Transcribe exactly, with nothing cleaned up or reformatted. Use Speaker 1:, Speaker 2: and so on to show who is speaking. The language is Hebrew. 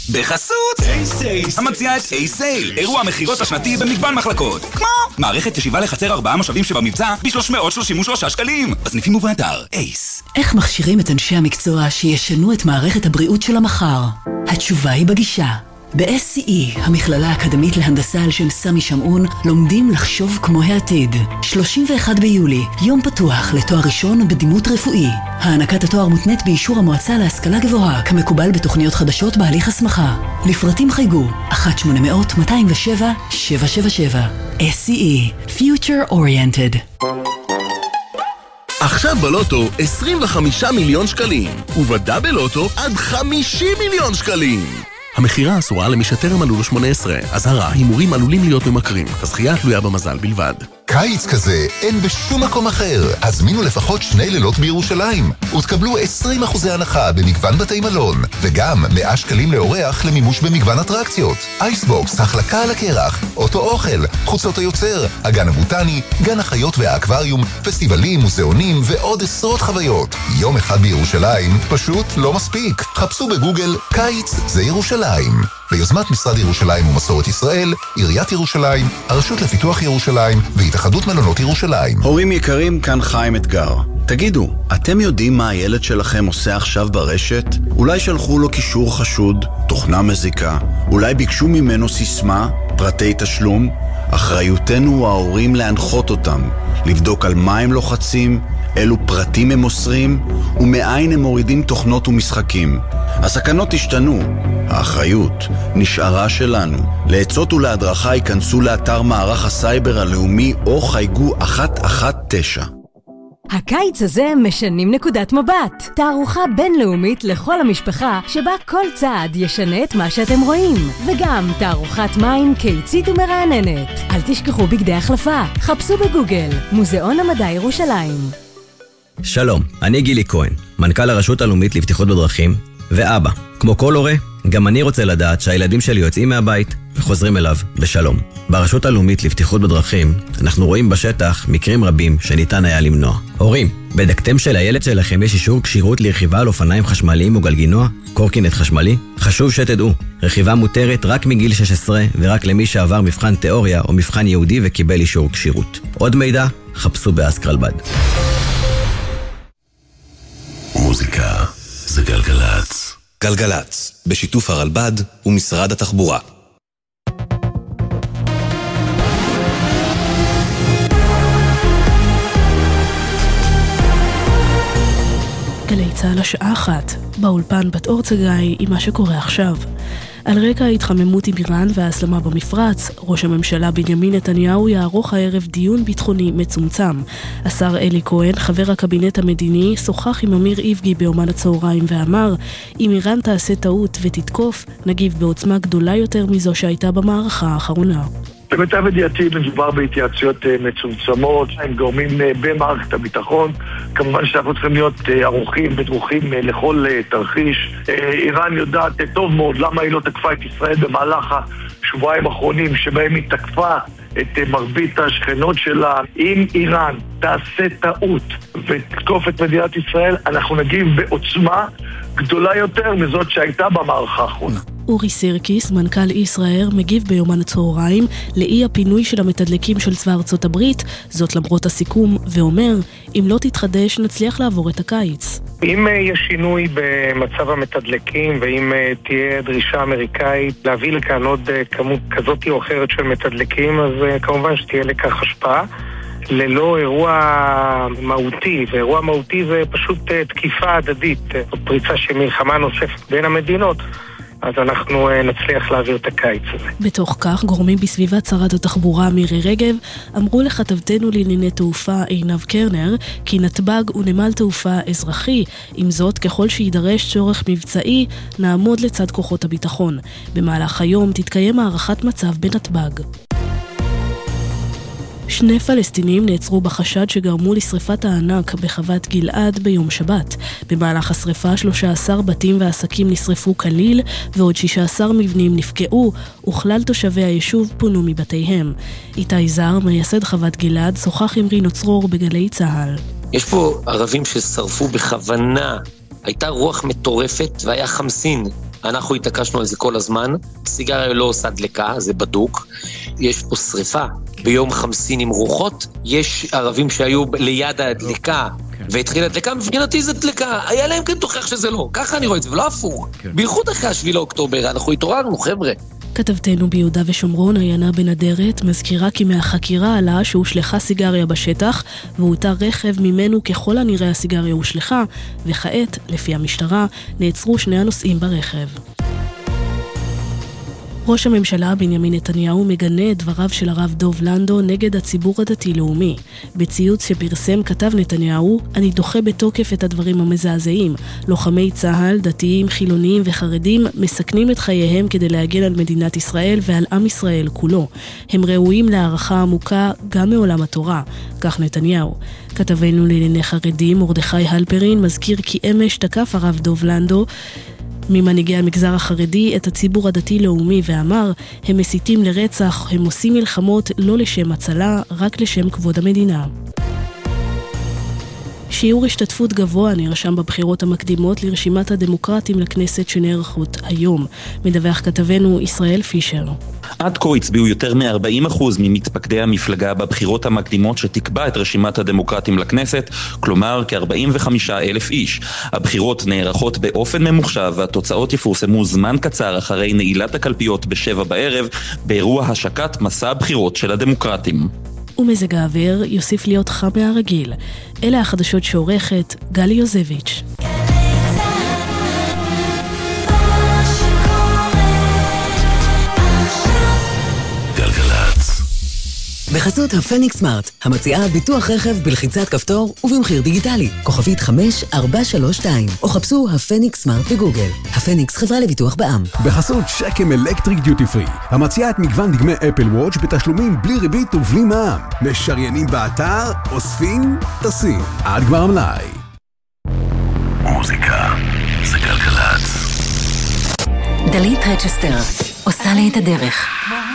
Speaker 1: בחסות אייס, המציעה את אייסייל, אירוע מחירות השנתי במגוון מחלקות, כמו מערכת ישיבה לחצר ארבעה מושבים שבמבצע ב-שלוש מאות שלושים ושלושה שקלים. בסניפים ובאתר אייס.
Speaker 2: איך מכשירים את אנשי המקצוע שישנו את מערכת הבריאות של המחר? התשובה היא בגישה. ב-אס סי אי, המכללה האקדמית להנדסה על שם סמי שמעון, לומדים לחשוב כמו העתיד. שלושים ואחד ביולי, יום פתוח לתואר ראשון בדימות רפואי. הענקת התואר מותנית באישור המועצה להשכלה גבוהה, כמקובל בתוכניות חדשות בהליך הסמכה. לפרטים חייגו אחת שמונה מאות מאתיים ושבע שבע שבע שבע. אס סי אי, Future Oriented.
Speaker 3: עכשיו בלוטו עשרים וחמישה מיליון שקלים, ובדאבל לוטו עד חמישים מיליון שקלים. המחירה אסורה למי שטרם מלאו לו שמונה עשרה. אזהרה, הימורים עלולים להיות ממכרים. הזכייה תלויה במזל בלבד.
Speaker 4: קיץ כזה אין בשום מקום אחר. הזמינו לפחות שני לילות בירושלים ותקבלו עשרים אחוזי הנחה במגוון בתי מלון, וגם מאה שקלים לאורח למימוש במגוון אטרקציות. אייסבוקס, החלקה על הקרח, אוטו אוכל, חוצות היוצר, הגן הבוטני, גן החיות והאקווריום, פסטיבלים, מוזיאונים ועוד עשרות חוויות. יום אחד בירושלים פשוט לא מספיק. חפשו בגוגל קיץ זה ירושלים. ביוזמת משרד ירושלים ומסורת ישראל, עיריית ירושלים, הרשות לפיתוח ירושלים והתאחדות מלונות ירושלים.
Speaker 5: הורים יקרים, כאן חיים אתגר. תגידו, אתם יודעים מה הילד שלכם עושה עכשיו ברשת? אולי שלחו לו קישור חשוד, תוכנה מזיקה, אולי ביקשו ממנו סיסמה, פרטי תשלום? אחריותנו ההורים להנחות אותם, לבדוק על מה הם לוחצים, אילו פרטים הם מוסרים, ומאין הם מורידים תוכנות ומשחקים. הסכנות השתנו, האחריות נשארה שלנו. לעצות ולהדרכה ייכנסו לאתר מערך הסייבר הלאומי או חייגו אחת אחת תשע.
Speaker 6: הקיץ הזה משנים נקודת מבט. תערוכה בינלאומית לכל המשפחה, שבה כל צעד ישנה את מה שאתם רואים. וגם תערוכת מים קיצית ומרעננת. אל תשכחו בגדי החלפה. חפשו בגוגל, מוזיאון המדע ירושלים.
Speaker 7: שלום, אני גילי כהן, מנכ"ל הרשות הלאומית לבטיחות בדרכים, ואבא. כמו כל הורה, גם אני רוצה לדעת שהילדים שלי יוצאים מהבית וחוזרים אליו בשלום. ברשות הלאומית לבטיחות בדרכים, אנחנו רואים בשטח מקרים רבים שניתן היה למנוע. הורים, בדקתם שלילד שלכם יש אישור כשירות לרכיבה על אופניים חשמליים או גלגינוע, קורקינט חשמלי? חשוב שתדעו, רכיבה מותרת רק מגיל שש עשרה ורק למי שעבר מבחן תיאוריה או מבחן יהודי וקיבל אישור כשירות. עוד מידע, חפשו באסקרלבד.
Speaker 8: מוזיקה זה גלגלץ. גלגלץ, בשיתוף הרלב"ד ומשרד התחבורה.
Speaker 9: גלי צהל השעה אחת, באולפן בת אור צגאי עם מה שקורה עכשיו. על רקע ההתחממות עם איראן וההסלמה במפרץ, ראש הממשלה בנימין נתניהו יערוך הערב דיון ביטחוני מצומצם. השר אלי כהן, חבר הקבינט המדיני, שוחח עם אמיר איבגי ביומן הצהריים ואמר, אם איראן תעשה טעות ותתקוף, נגיב בעוצמה גדולה יותר מזו שהייתה במערכה האחרונה.
Speaker 10: למיטב ידיעתי מדובר בהתייעצויות מצומצמות עם גורמים במערכת הביטחון. כמובן שאנחנו צריכים להיות ערוכים ודרוכים לכל תרחיש. איראן יודעת טוב מאוד למה היא לא תקפה את ישראל במהלך השבועיים האחרונים שבהם היא תקפה את מרבית השכנות שלה. אם איראן תעשה טעות ותקוף את מדינת ישראל, אנחנו נגיב בעוצמה גדולה יותר מזאת שהייתה במערכה האחרונה.
Speaker 9: אורי סירקיס, מנכ"ל ישראל, מגיב ביומן הצהריים לאי הפינוי של המתדלקים של צבא ארצות הברית, זאת למרות הסיכום, ואומר, אם לא תתחדש נצליח לעבור את הקיץ.
Speaker 11: אם יש שינוי במצב המתדלקים ואם תהיה דרישה אמריקאית להביא לכאן עוד כמות כזאת או אחרת של מתדלקים, אז כמובן שתהיה לכך השפעה. ללא אירוע מהותי, ואירוע מהותי זה פשוט תקיפה הדדית, פריצה של מלחמה נוספת בין המדינות, אז אנחנו נצליח להעביר את הקיץ הזה.
Speaker 9: בתוך כך, גורמים בסביבת שרת התחבורה מירי רגב אמרו לכתבתנו לענייני תעופה עינב קרנר כי נתב"ג הוא נמל תעופה אזרחי. עם זאת, ככל שידרש צורך מבצעי, נעמוד לצד כוחות הביטחון. במהלך היום תתקיים הערכת מצב בנתב"ג. שני פלסטינים נעצרו בחשד שגרמו לשריפת הענק בחוות גלעד ביום שבת. במהלך השריפה שלושה עשר בתים ועסקים נשרפו כליל, ועוד שישה עשר מבנים נפגעו, וכלל תושבי היישוב פונו מבתיהם. איתי זר, מייסד חוות גלעד, שוחח עם רינו צרור בגלי צהל.
Speaker 12: יש פה ערבים ששרפו בכוונה. הייתה רוח מטורפת והיה חמסין. אנחנו התעקשנו על זה כל הזמן. סיגריה לא עושה דלקה, זה בדוק. יש פה שריפה ביום חמסין עם רוחות. יש ערבים שהיו ליד הדלקה והתחילה הדלקה, מבחינתי זה דלקה. היה להם כן תוכח שזה לא. ככה אני רואה את זה, ולא הפוך. בייחוד אחרי השביעי לאוקטובר, אנחנו התעוררנו, חבר'ה.
Speaker 9: כתבתנו ביהודה ושומרון, עיינה בן אדרת, מזכירה כי מהחקירה עלה שהושלחה סיגריה בשטח, ואותר רכב ממנו ככל הנראה הסיגריה הושלחה, וכעת, לפי המשטרה, נעצרו שני הנוסעים ברכב. ראש הממשלה בנימין נתניהו מגנה את דבריו של הרב דוב לנדו נגד הציבור הדתי-לאומי. בציוץ שפרסם כתב נתניהו, אני דוחה בתוקף את הדברים המזעזעים. לוחמי צה"ל, דתיים, חילוניים וחרדים מסכנים את חייהם כדי להגן על מדינת ישראל ועל עם ישראל כולו. הם ראויים להערכה עמוקה גם מעולם התורה. כך נתניהו. כתבנו לענייני חרדים, מרדכי הלפרין, מזכיר כי אמש תקף הרב דוב לנדו ממנהיגי המגזר החרדי את הציבור הדתי-לאומי ואמר, הם מסיתים לרצח, הם עושים מלחמות לא לשם הצלה, רק לשם כבוד המדינה. שיעור השתתפות גבוה נרשם בבחירות המקדימות לרשימת הדמוקרטים לכנסת שנערכות היום. מדווח כתבנו ישראל פישר.
Speaker 13: עד כה הצביעו יותר מ-ארבעים אחוז ממתפקדי המפלגה בבחירות המקדימות שתקבע את רשימת הדמוקרטים לכנסת, כלומר כ-ארבעים וחמישה אלף איש. הבחירות נערכות באופן ממוחשב והתוצאות יפורסמו זמן קצר אחרי נעילת הקלפיות בשבע בערב, באירוע השקת מסע הבחירות של הדמוקרטים.
Speaker 9: ומזג האוויר יוסיף להיות חם מהרגיל. אלה החדשות שעורכת גלי יוזביץ'.
Speaker 2: בחסות הפניקס סמארט, המציעה ביטוח רכב בלחיצת כפתור ובמחיר דיגיטלי. כוכבית חמש ארבע שלוש שתיים, או חפשו הפניקס סמארט בגוגל. הפניקס חברה לביטוח בע"מ.
Speaker 14: בחסות שקם אלקטריק דיוטי פרי, המציעה את מגוון דגמי אפל וואץ' בתשלומים בלי ריבית ובלי מע"מ. משריינים באתר, אוספים, טסים. עד גמר המלאי.
Speaker 8: מוזיקה זה גלגלצ.
Speaker 2: דלית רצ'סטר עושה לי את הדרך.